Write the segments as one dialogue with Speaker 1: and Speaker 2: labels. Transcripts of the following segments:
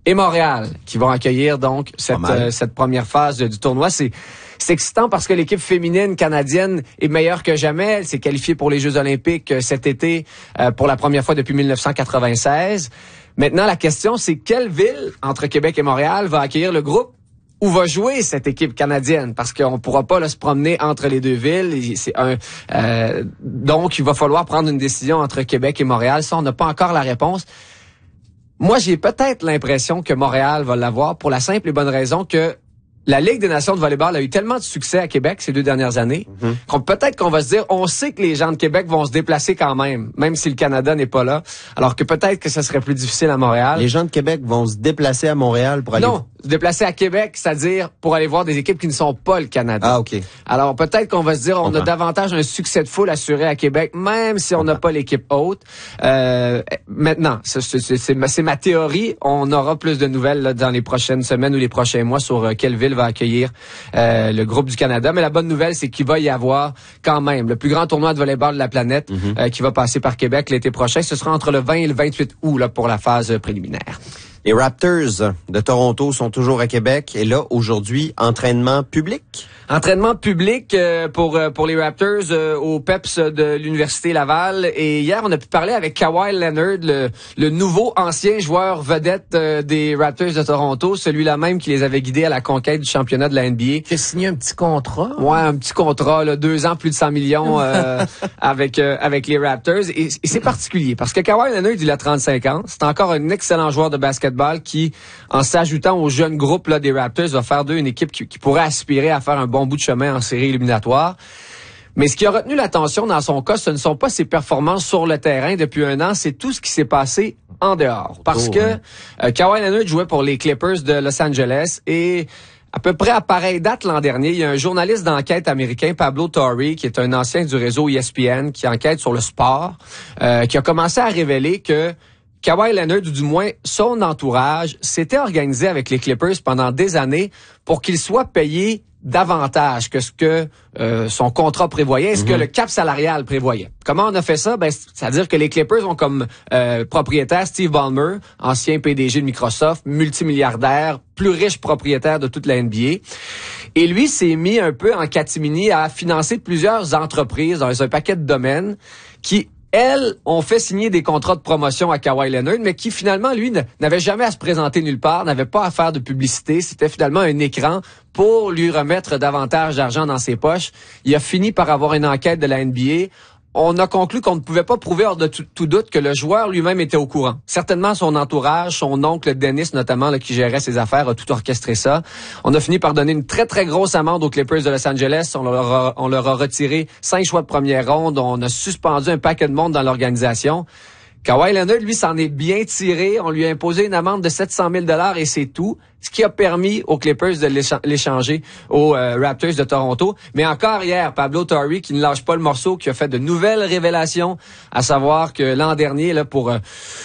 Speaker 1: et Montréal qui vont accueillir donc cette première phase du tournoi. C'est excitant parce que l'équipe féminine canadienne est meilleure que jamais. Elle s'est qualifiée pour les Jeux olympiques cet été pour la première fois depuis 1996. Maintenant, la question, c'est quelle ville entre Québec et Montréal va accueillir le groupe où va jouer cette équipe canadienne? Parce qu'on pourra pas se promener entre les deux villes. Donc, il va falloir prendre une décision entre Québec et Montréal. Ça, on n'a pas encore la réponse. Moi, j'ai peut-être l'impression que Montréal va l'avoir pour la simple et bonne raison que la Ligue des Nations de volleyball a eu tellement de succès à Québec ces 2 dernières années qu'on peut-être qu'on va se dire, on sait que les gens de Québec vont se déplacer quand même si le Canada n'est pas là. Alors que peut-être que ça serait plus difficile à Montréal.
Speaker 2: Les gens de Québec vont se déplacer à Montréal pour aller...
Speaker 1: Non, se déplacer à Québec, c'est-à-dire pour aller voir des équipes qui ne sont pas le Canada.
Speaker 2: Ah, OK.
Speaker 1: Alors peut-être qu'on va se dire, on a davantage un succès de foule assuré à Québec, même si on n'a pas l'équipe haute. Maintenant, c'est ma théorie. On aura plus de nouvelles là, dans les prochaines semaines ou les prochains mois sur quelle ville va accueillir le groupe du Canada. Mais la bonne nouvelle, c'est qu'il va y avoir quand même le plus grand tournoi de volleyball de la planète qui va passer par Québec l'été prochain. Ce sera entre le 20 et le 28 août là, pour la phase préliminaire.
Speaker 2: Les Raptors de Toronto sont toujours à Québec et là, aujourd'hui, entraînement public?
Speaker 1: Entraînement public pour les Raptors au PEPS de l'Université Laval. Et hier, on a pu parler avec Kawhi Leonard, le nouveau ancien joueur vedette des Raptors de Toronto, celui-là même qui les avait guidés à la conquête du championnat de la NBA.
Speaker 3: Qui a signé un petit contrat.
Speaker 1: Ouais, un petit contrat, là, 2 ans, plus de 100 millions avec les Raptors. Et c'est particulier parce que Kawhi Leonard, il a 35 ans. C'est encore un excellent joueur de basketball qui, en s'ajoutant au jeune groupe là, des Raptors, va faire d'eux une équipe qui pourrait aspirer à faire un bon bout de chemin en série éliminatoire. Mais ce qui a retenu l'attention dans son cas, ce ne sont pas ses performances sur le terrain depuis 1 an, c'est tout ce qui s'est passé en dehors. Parce que Kawhi Leonard jouait pour les Clippers de Los Angeles et à peu près à pareille date l'an dernier, il y a un journaliste d'enquête américain, Pablo Torre, qui est un ancien du réseau ESPN, qui enquête sur le sport, qui a commencé à révéler que Kawhi Leonard, ou du moins son entourage, s'était organisé avec les Clippers pendant des années pour qu'il soit payé davantage que ce que son contrat prévoyait, ce que le cap salarial prévoyait. Comment on a fait ça? C'est-à-dire que les Clippers ont comme propriétaire Steve Ballmer, ancien PDG de Microsoft, multimilliardaire, plus riche propriétaire de toute la NBA. Et lui s'est mis un peu en catimini à financer plusieurs entreprises dans un paquet de domaines qui, elles, ont fait signer des contrats de promotion à Kawhi Leonard, mais qui finalement, lui, n'avait jamais à se présenter nulle part, n'avait pas à faire de publicité. C'était finalement un écran pour lui remettre davantage d'argent dans ses poches. Il a fini par avoir une enquête de la NBA. On a conclu qu'on ne pouvait pas prouver hors de tout doute que le joueur lui-même était au courant. Certainement son entourage, son oncle Dennis notamment, là, qui gérait ses affaires, a tout orchestré ça. On a fini par donner une très très grosse amende aux Clippers de Los Angeles. On leur a retiré 5 choix de première ronde. On a suspendu un paquet de monde dans l'organisation. Kawhi Leonard, lui, s'en est bien tiré. On lui a imposé une amende de 700 000 $ et c'est tout. Ce qui a permis aux Clippers de l'échanger aux Raptors de Toronto. Mais encore hier, Pablo Torre, qui ne lâche pas le morceau, qui a fait de nouvelles révélations, à savoir que l'an dernier, là, pour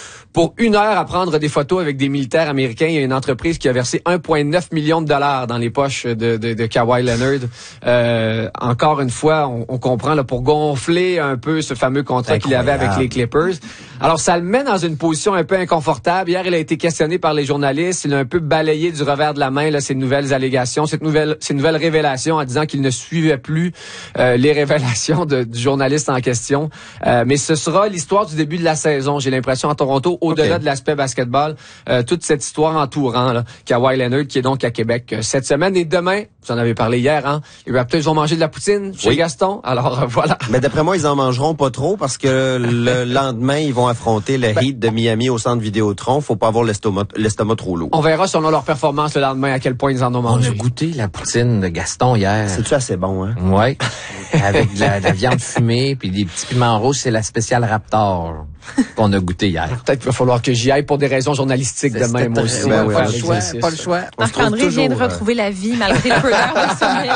Speaker 1: 1 heure à prendre des photos avec des militaires américains, il y a une entreprise qui a versé 1,9 million de $ dans les poches de Kawhi Leonard. Encore une fois, on comprend là pour gonfler un peu ce fameux contrat qu'il avait avec les Clippers. Alors, ça le met dans une position un peu inconfortable. Hier, il a été questionné par les journalistes. Il a un peu balayé du revers de la main là, ces nouvelles allégations, ces nouvelles révélations en disant qu'il ne suivait plus les révélations du journaliste en question. Mais ce sera l'histoire du début de la saison, j'ai l'impression, à Toronto, au-delà de l'aspect basketball. Toute cette histoire entourant là, Kawhi Leonard, qui est donc à Québec cette semaine. Et demain, vous en avez parlé hier, hein, les Raptors vont manger de la poutine chez Gaston. Alors, voilà.
Speaker 2: Mais d'après moi, ils en mangeront pas trop parce que le lendemain, ils vont affronter le Heat de Miami au centre Vidéotron. Faut pas avoir l'estomac trop lourd.
Speaker 1: On verra selon leur performance le lendemain à quel point ils en ont mangé.
Speaker 3: On a goûté la poutine de Gaston hier.
Speaker 2: C'est-tu assez bon, hein?
Speaker 3: Ouais. Avec de la viande fumée puis des petits piments rouges, c'est la spéciale Raptor qu'on a goûté hier.
Speaker 1: Peut-être qu'il va falloir que j'y aille pour des raisons journalistiques demain, moi aussi.
Speaker 3: Pas le choix.
Speaker 4: Marc-André vient de retrouver la vie malgré le peu d'heures de sommeil.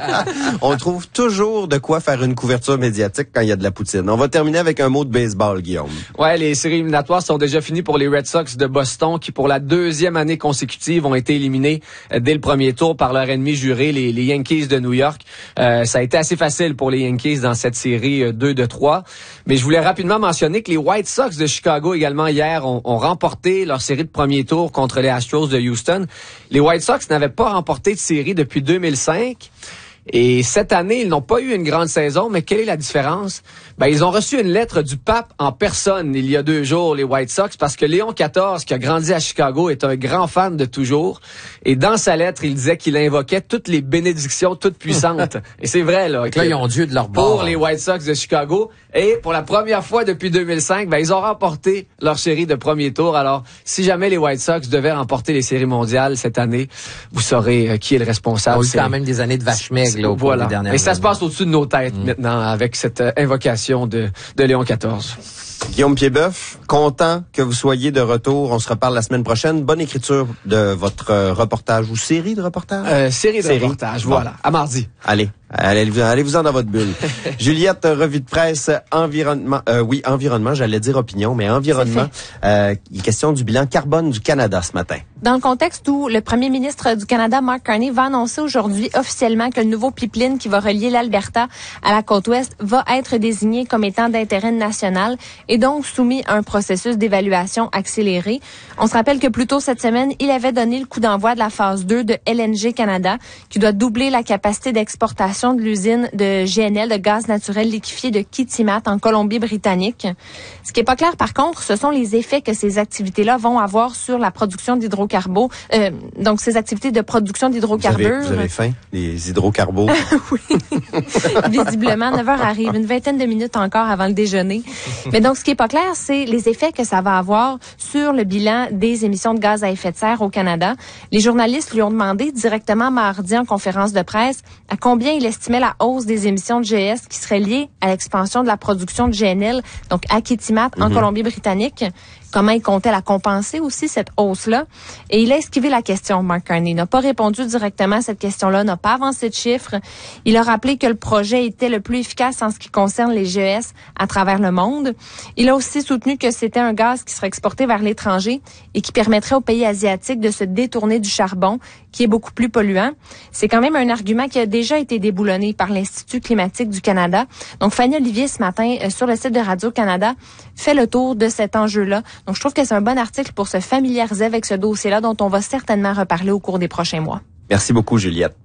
Speaker 2: On trouve toujours de quoi faire une couverture médiatique quand il y a de la poutine. On va terminer avec un mot de baseball, Guillaume.
Speaker 1: Ouais, les séries éliminatoires sont déjà finies pour les Red Sox de Boston qui, pour la 2e année consécutive, ont été éliminés dès le premier tour par leur ennemi juré, les Yankees de New York. Ça a été assez facile pour les Yankees dans cette série 2-3. Mais je voulais rapidement mentionner que les White White Sox de Chicago également hier ont remporté leur série de premier tour contre les Astros de Houston. Les White Sox n'avaient pas remporté de série depuis 2005. Et cette année, ils n'ont pas eu une grande saison, mais quelle est la différence? Ils ont reçu une lettre du pape en personne il y a 2 jours, les White Sox, parce que Léon XIV, qui a grandi à Chicago, est un grand fan de toujours. Et dans sa lettre, il disait qu'il invoquait toutes les bénédictions toutes puissantes. Et c'est vrai, là.
Speaker 3: Là, ils ont Dieu de leur bord.
Speaker 1: Pour les White Sox de Chicago. Et pour la première fois depuis 2005, ils ont remporté leur série de premier tour. Alors, si jamais les White Sox devaient remporter les séries mondiales cette année, vous saurez qui est le responsable.
Speaker 3: On a eu quand même des années de vache maigre, là, au cours des dernières
Speaker 1: années. Et ça
Speaker 3: années.
Speaker 1: se passe au-dessus de nos têtes maintenant avec cette invocation de Léon XIV.
Speaker 2: Guillaume Piedboeuf, content que vous soyez de retour. On se reparle la semaine prochaine. Bonne écriture de votre reportage ou série de reportages?
Speaker 1: Série de reportages, voilà. À mardi.
Speaker 2: Allez-vous-en dans votre bulle. Juliette, revue de presse, environnement, j'allais dire opinion, mais environnement. Il est question du bilan carbone du Canada ce matin.
Speaker 4: Dans le contexte où le premier ministre du Canada, Mark Carney, va annoncer aujourd'hui officiellement que le nouveau pipeline qui va relier l'Alberta à la côte ouest va être désigné comme étant d'intérêt national et donc soumis à un processus d'évaluation accéléré. On se rappelle que plus tôt cette semaine, il avait donné le coup d'envoi de la phase 2 de LNG Canada, qui doit doubler la capacité d'exportation de l'usine de GNL, de gaz naturel liquéfié de Kitimat en Colombie-Britannique. Ce qui est pas clair, par contre, ce sont les effets que ces activités-là vont avoir sur la production d'hydrocarbures. Donc, ces activités de production d'hydrocarbures.
Speaker 2: Vous avez faim? Les hydrocarbures?
Speaker 4: Oui. Visiblement, 9h arrive, une vingtaine de minutes encore avant le déjeuner. Mais donc, ce qui est pas clair, c'est les effets que ça va avoir sur le bilan des émissions de gaz à effet de serre au Canada. Les journalistes lui ont demandé directement mardi en conférence de presse à combien il estimait la hausse des émissions de GS qui serait liée à l'expansion de la production de GNL, donc à Kitimat, en Colombie-Britannique. Comment il comptait la compenser aussi, cette hausse-là. Et il a esquivé la question, Mark Carney. Il n'a pas répondu directement à cette question-là, n'a pas avancé de chiffres. Il a rappelé que le projet était le plus efficace en ce qui concerne les GES à travers le monde. Il a aussi soutenu que c'était un gaz qui serait exporté vers l'étranger et qui permettrait aux pays asiatiques de se détourner du charbon, qui est beaucoup plus polluant. C'est quand même un argument qui a déjà été déboulonné par l'Institut climatique du Canada. Donc, Fanny Olivier, ce matin, sur le site de Radio-Canada, fait le tour de cet enjeu-là. Donc, je trouve que c'est un bon article pour se familiariser avec ce dossier-là dont on va certainement reparler au cours des prochains mois.
Speaker 2: Merci beaucoup, Juliette.